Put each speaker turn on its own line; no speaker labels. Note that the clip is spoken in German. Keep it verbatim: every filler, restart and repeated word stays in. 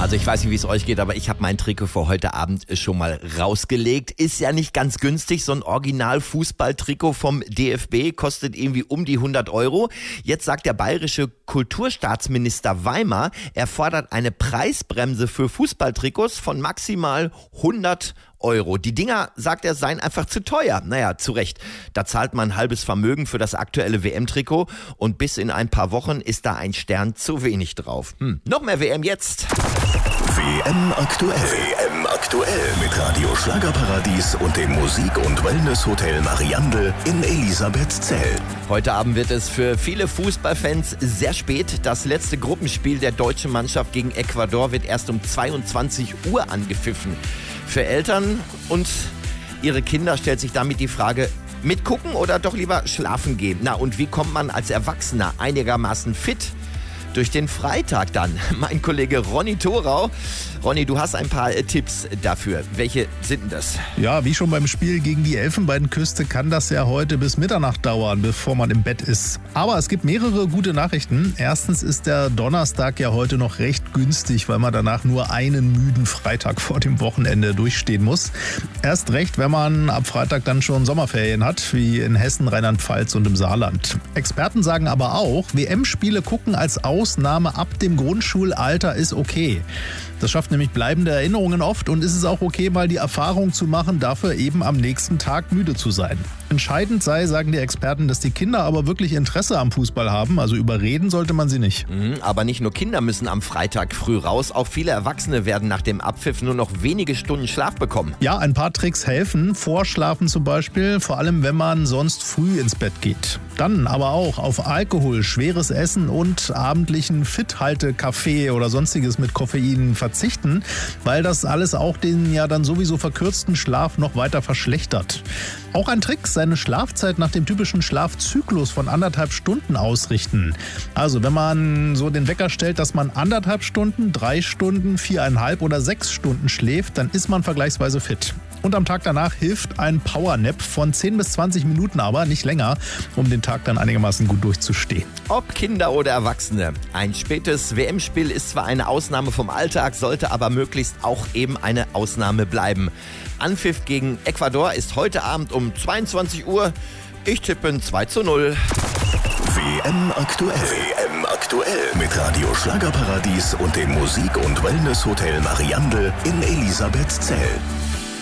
Also ich weiß nicht, wie es euch geht, aber ich habe mein Trikot für heute Abend schon mal rausgelegt. Ist ja nicht ganz günstig, so ein Original-Fußball-Trikot vom D F B kostet irgendwie um die hundert Euro. Jetzt sagt der bayerische Kulturstaatsminister Weimer, er fordert eine Preisbremse für Fußballtrikots von maximal hundert Euro. Die Dinger, sagt er, seien einfach zu teuer. Naja, zu Recht. Da zahlt man ein halbes Vermögen für das aktuelle W M-Trikot und bis in ein paar Wochen ist da ein Stern zu wenig drauf. Hm. Noch mehr W M jetzt.
W M aktuell. W M aktuell mit Radio Schlagerparadies und dem Musik- und Wellness-Hotel Mariandel in Elisabethzell.
Heute Abend wird es für viele Fußballfans sehr spät. Das letzte Gruppenspiel der deutschen Mannschaft gegen Ecuador wird erst um zweiundzwanzig Uhr angepfiffen. Für Eltern und ihre Kinder stellt sich damit die Frage, mitgucken oder doch lieber schlafen gehen? Na, und wie kommt man als Erwachsener einigermaßen fit durch den Freitag dann? Mein Kollege Ronny Thorau. Ronny, du hast ein paar äh, Tipps dafür. Welche sind denn das?
Ja, wie schon beim Spiel gegen die Elfenbeinküste kann das ja heute bis Mitternacht dauern, bevor man im Bett ist. Aber es gibt mehrere gute Nachrichten. Erstens ist der Donnerstag ja heute noch recht günstig, weil man danach nur einen müden Freitag vor dem Wochenende durchstehen muss. Erst recht, wenn man ab Freitag dann schon Sommerferien hat, wie in Hessen, Rheinland-Pfalz und im Saarland. Experten sagen aber auch, W M-Spiele gucken als Ausnahme ab dem Grundschulalter ist okay. Das schafft nämlich bleibende Erinnerungen oft und ist es auch okay, mal die Erfahrung zu machen, dafür eben am nächsten Tag müde zu sein. Entscheidend sei, sagen die Experten, dass die Kinder aber wirklich Interesse am Fußball haben, also überreden sollte man sie nicht.
Mhm, aber nicht nur Kinder müssen am Freitag früh raus, auch viele Erwachsene werden nach dem Abpfiff nur noch wenige Stunden Schlaf bekommen.
Ja, ein paar Tricks helfen, Vorschlafen zum Beispiel, vor allem wenn man sonst früh ins Bett geht. Dann aber auch auf Alkohol, schweres Essen und abendlichen Fit-Halte-Kaffee oder sonstiges mit Koffein verzichten, weil das alles auch den ja dann sowieso verkürzten Schlaf noch weiter verschlechtert. Auch ein Trick, seine Schlafzeit nach dem typischen Schlafzyklus von anderthalb Stunden ausrichten. Also wenn man so den Wecker stellt, dass man anderthalb Stunden, drei Stunden, viereinhalb oder sechs Stunden schläft, dann ist man vergleichsweise fit. Und am Tag danach hilft ein Powernap von zehn bis zwanzig Minuten, aber nicht länger, um den Tag dann einigermaßen gut durchzustehen.
Ob Kinder oder Erwachsene, ein spätes W M-Spiel ist zwar eine Ausnahme vom Alltag, sollte aber möglichst auch eben eine Ausnahme bleiben. Anpfiff gegen Ecuador ist heute Abend um zweiundzwanzig Uhr. Ich tippe ein zwei zu null.
W M aktuell. W M aktuell mit Radio Schlagerparadies und dem Musik- und Wellness-Hotel Mariandel in Elisabethzell.